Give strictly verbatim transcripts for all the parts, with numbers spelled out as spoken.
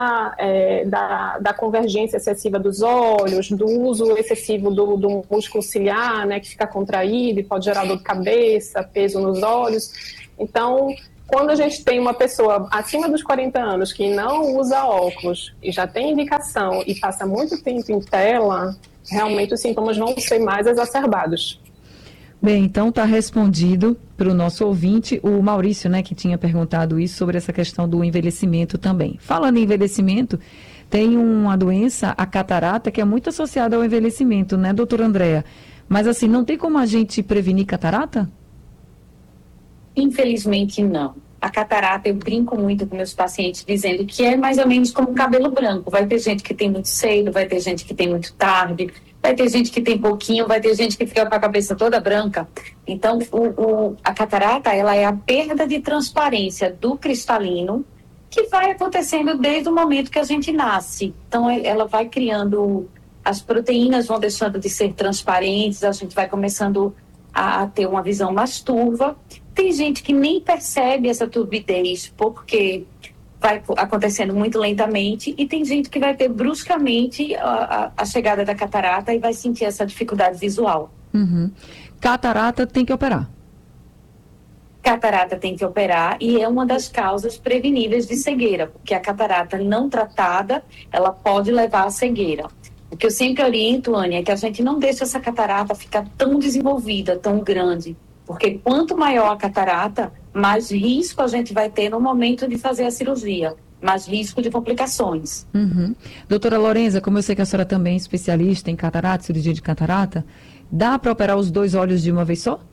é, da, da convergência excessiva dos olhos, do uso excessivo do, do músculo ciliar, né, que fica contraído e pode gerar dor de cabeça, peso nos olhos. Então, quando a gente tem uma pessoa acima dos quarenta anos que não usa óculos e já tem indicação e passa muito tempo em tela, realmente os sintomas vão ser mais exacerbados. Bem, então está respondido para o nosso ouvinte, o Maurício, né, que tinha perguntado isso sobre essa questão do envelhecimento também. Falando em envelhecimento, tem uma doença, a catarata, que é muito associada ao envelhecimento, né, doutora Andréa? Mas assim, não tem como a gente prevenir catarata? Infelizmente, não. A catarata, eu brinco muito com meus pacientes, dizendo que é mais ou menos como cabelo branco. Vai ter gente que tem muito cedo, vai ter gente que tem muito tarde, vai ter gente que tem pouquinho, vai ter gente que fica com a cabeça toda branca. Então, o, o, a catarata, ela é a perda de transparência do cristalino, que vai acontecendo desde o momento que a gente nasce. Então, ela vai criando, as proteínas vão deixando de ser transparentes, a gente vai começando a, a ter uma visão mais turva. Tem gente que nem percebe essa turbidez, porque vai acontecendo muito lentamente, e tem gente que vai ter bruscamente a, a, a chegada da catarata e vai sentir essa dificuldade visual. Uhum. Catarata tem que operar? Catarata tem que operar e é uma das causas preveníveis de cegueira, porque a catarata não tratada, ela pode levar à cegueira. O que eu sempre oriento, Ania, é que a gente não deixe essa catarata ficar tão desenvolvida, tão grande, porque quanto maior a catarata, mais risco a gente vai ter no momento de fazer a cirurgia, mais risco de complicações. Uhum. Doutora Lorenza, como eu sei que a senhora também é especialista em catarata, cirurgia de catarata, dá para operar os dois olhos de uma vez só?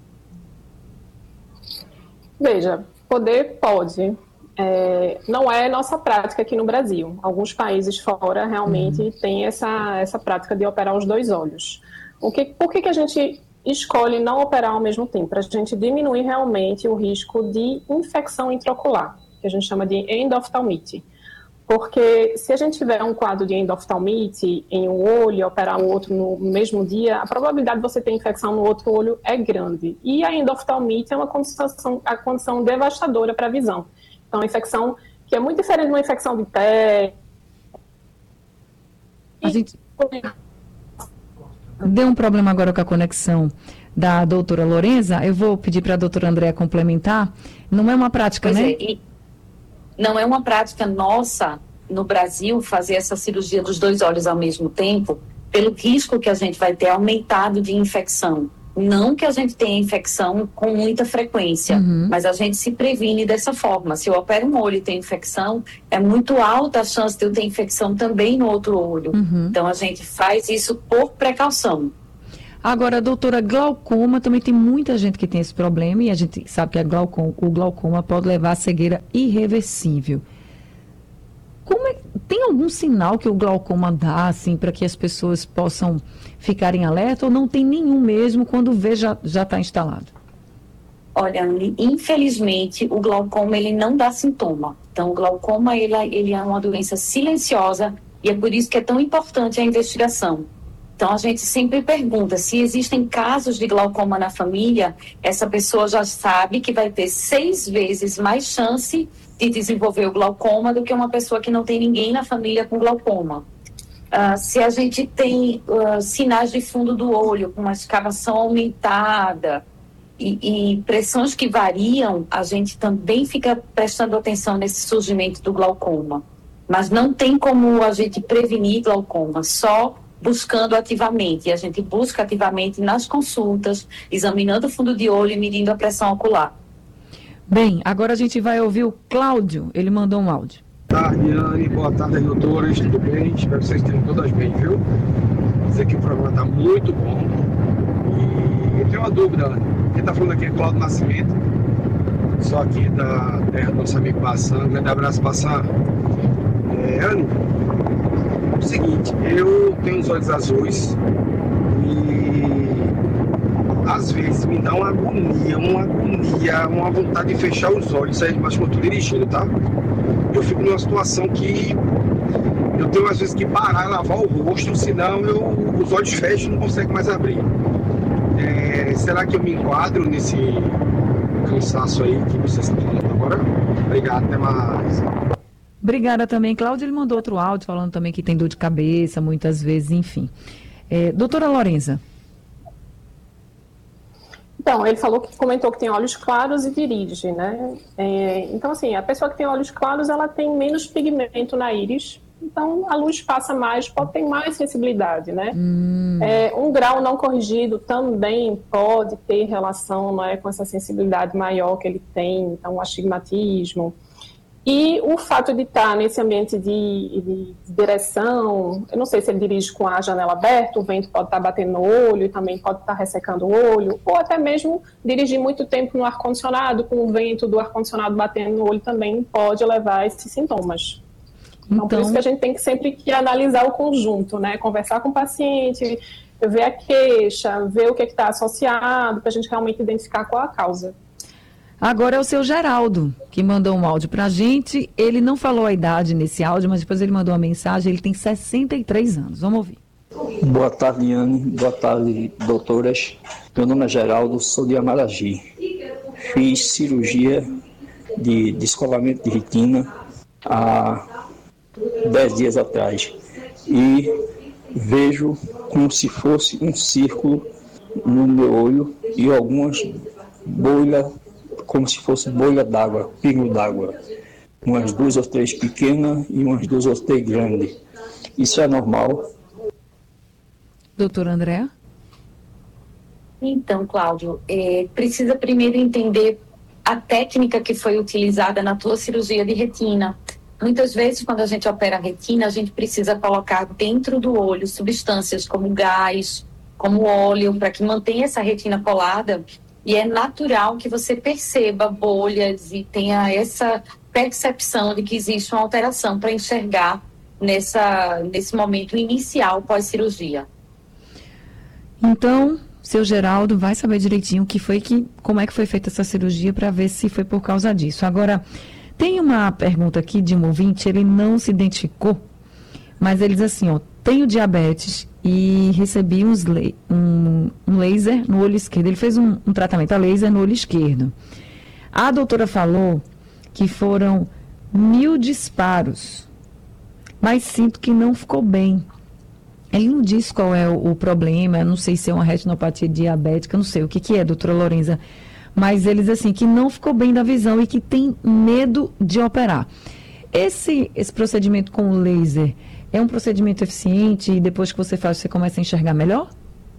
Veja, poder pode. É, não é nossa prática aqui no Brasil. Alguns países fora realmente uhum. têm essa, essa prática de operar os dois olhos. O que, por que, que a gente escolhe não operar ao mesmo tempo? Para a gente diminuir realmente o risco de infecção intraocular, que a gente chama de endoftalmite. Porque se a gente tiver um quadro de endoftalmite em um olho e operar o outro no mesmo dia, a probabilidade de você ter infecção no outro olho é grande. E a endoftalmite é uma condição, a condição devastadora para a visão. Então, a infecção que é muito diferente de uma infecção de pele. A gente... Deu um problema agora com a conexão da doutora Lorenza. Eu vou pedir para a doutora Andréa complementar. Não é uma prática, pois né? É, e não é uma prática nossa no Brasil fazer essa cirurgia dos dois olhos ao mesmo tempo, pelo risco que a gente vai ter aumentado de infecção. Não que a gente tenha infecção com muita frequência, uhum. mas a gente se previne dessa forma. Se eu opero um olho e tenho infecção, é muito alta a chance de eu ter infecção também no outro olho. Uhum. Então, a gente faz isso por precaução. Agora, doutora, glaucoma, também tem muita gente que tem esse problema, e a gente sabe que a glaucoma, o glaucoma pode levar a cegueira irreversível. Como é, tem algum sinal que o glaucoma dá, assim, para que as pessoas possam ficarem alerta, ou não tem nenhum mesmo, quando vê já está instalado? Olha, infelizmente, o glaucoma, ele não dá sintoma. Então, o glaucoma, ele, ele é uma doença silenciosa, e é por isso que é tão importante a investigação. Então, a gente sempre pergunta, se existem casos de glaucoma na família, essa pessoa já sabe que vai ter seis vezes mais chance de desenvolver o glaucoma do que uma pessoa que não tem ninguém na família com glaucoma. Uh, se a gente tem uh, sinais de fundo do olho, com uma escavação aumentada e, e pressões que variam, a gente também fica prestando atenção nesse surgimento do glaucoma. Mas não tem como a gente prevenir glaucoma, só buscando ativamente. E a gente busca ativamente nas consultas, examinando o fundo de olho e medindo a pressão ocular. Bem, agora a gente vai ouvir o Cláudio. Ele mandou um áudio. Boa tarde, Anne. Boa tarde, doutoras. Tudo bem? Espero que vocês estejam todas bem, viu? Dizer que o programa está muito bom. E eu tenho uma dúvida, Anne. Quem está falando aqui é Cláudio Nascimento. Só aqui da terra do nosso amigo Bassan. Um grande abraço, Bassan. É, Anne, é o seguinte, eu tenho os olhos azuis e às vezes me dá uma agonia, uma agonia, uma vontade de fechar os olhos, aí, mas quando eu tô dirigindo, tá? Eu fico numa situação que eu tenho às vezes que parar e lavar o rosto, senão eu, os olhos fecham e não consigo mais abrir. É, será que eu me enquadro nesse cansaço aí que vocês estão falando agora? Obrigado, até mais. Obrigada também, Cláudia. Ele mandou outro áudio falando também que tem dor de cabeça, muitas vezes, enfim. É, doutora Lorenza. Então, ele falou que comentou que tem olhos claros e virígem, né? É, então, assim, a pessoa que tem olhos claros, ela tem menos pigmento na íris, então a luz passa mais, pode ter mais sensibilidade, né? Hum. É, um grau não corrigido também pode ter relação, não é, com essa sensibilidade maior que ele tem, então o astigmatismo. E o fato de estar nesse ambiente de, de direção, eu não sei se ele dirige com a janela aberta, o vento pode estar batendo no olho e também pode estar ressecando o olho, ou até mesmo dirigir muito tempo no ar-condicionado, com o vento do ar-condicionado batendo no olho também pode levar a esses sintomas. Então, então, por isso que a gente tem que sempre que analisar o conjunto, né? Conversar com o paciente, ver a queixa, ver o que está associado, para a gente realmente identificar qual a causa. Agora é o seu Geraldo, que mandou um áudio para a gente. Ele não falou a idade nesse áudio, mas depois ele mandou uma mensagem. Ele tem sessenta e três anos. Vamos ouvir. Boa tarde, Anne. Boa tarde, doutoras. Meu nome é Geraldo, sou de Amaragi. Fiz cirurgia de descolamento de retina há dez dias atrás. E vejo como se fosse um círculo no meu olho e algumas bolhas, como se fosse bolha d'água, pingo d'água. Umas duas ou três pequenas e umas duas ou três grandes. Isso é normal? Doutora Andréa? Então, Cláudio, é, precisa primeiro entender a técnica que foi utilizada na tua cirurgia de retina. Muitas vezes, quando a gente opera a retina, a gente precisa colocar dentro do olho substâncias como gás, como óleo, para que mantenha essa retina colada. E é natural que você perceba bolhas e tenha essa percepção de que existe uma alteração para enxergar nessa, nesse momento inicial pós-cirurgia. Então, seu Geraldo vai saber direitinho o que foi que, como é que foi feita essa cirurgia para ver se foi por causa disso. Agora, tem uma pergunta aqui de um ouvinte, ele não se identificou, mas ele diz assim, ó, tenho diabetes e recebi uns um, um laser no olho esquerdo. Ele fez um, um tratamento a laser no olho esquerdo. A doutora falou que foram mil disparos, mas sinto que não ficou bem. Ele não disse qual é o, o problema, não sei se é uma retinopatia diabética, não sei o que, que é, doutora Lorenza. Mas eles assim, que não ficou bem da visão e que tem medo de operar. Esse, esse procedimento com o laser é um procedimento eficiente e depois que você faz, você começa a enxergar melhor?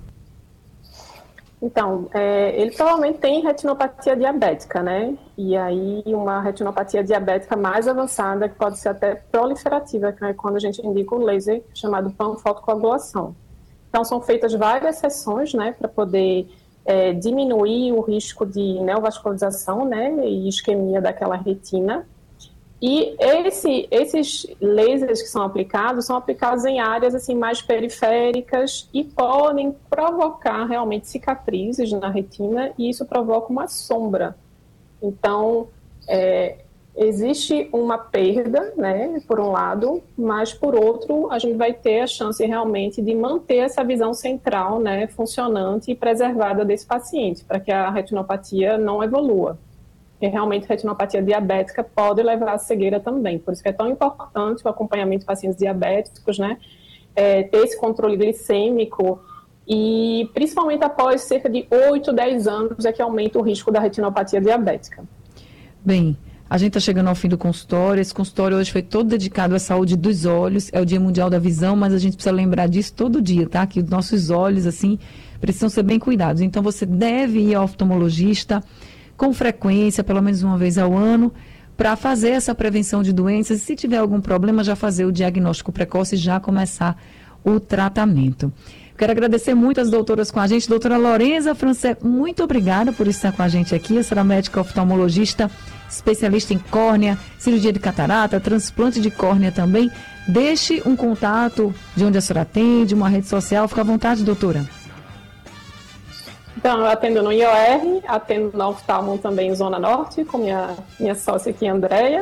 Então, é, ele provavelmente tem retinopatia diabética, né? E aí uma retinopatia diabética mais avançada, que pode ser até proliferativa, que é quando a gente indica o laser chamado panfotocoagulação. Então, são feitas várias sessões, né, para poder é, diminuir o risco de neovascularização, né, e isquemia daquela retina. E esse, esses lasers que são aplicados, são aplicados em áreas assim, mais periféricas e podem provocar realmente cicatrizes na retina e isso provoca uma sombra. Então, é, existe uma perda, né, por um lado, mas por outro, a gente vai ter a chance realmente de manter essa visão central, né, funcionante e preservada desse paciente, para que a retinopatia não evolua. E realmente a retinopatia diabética pode levar à cegueira também. Por isso que é tão importante o acompanhamento de pacientes diabéticos, né? É, ter esse controle glicêmico e principalmente após cerca de oito, dez anos é que aumenta o risco da retinopatia diabética. Bem, a gente está chegando ao fim do consultório. Esse consultório hoje foi todo dedicado à saúde dos olhos. É o Dia Mundial da Visão, mas a gente precisa lembrar disso todo dia, tá? Que os nossos olhos, assim, precisam ser bem cuidados. Então você deve ir ao oftalmologista com frequência, pelo menos uma vez ao ano, para fazer essa prevenção de doenças. E se tiver algum problema, já fazer o diagnóstico precoce e já começar o tratamento. Quero agradecer muito as doutoras com a gente. Doutora Lorenza Francé, muito obrigada por estar com a gente aqui. A senhora médica oftalmologista, especialista em córnea, cirurgia de catarata, transplante de córnea também. Deixe um contato de onde a senhora atende, uma rede social. Fica à vontade, doutora. Então, eu atendo no I O R, atendo na Oftalmo também em Zona Norte, com minha, minha sócia aqui, Andréia.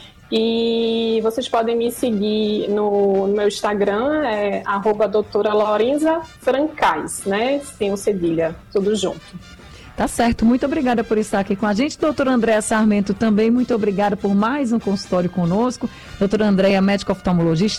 E vocês podem me seguir no, no meu Instagram, é arroba doutora Lorenza Francais, né? Sem o cedilha, tudo junto. Tá certo, muito obrigada por estar aqui com a gente. Doutora Andréa Sarmento também, muito obrigada por mais um consultório conosco. Doutora Andréa, médica oftalmologista,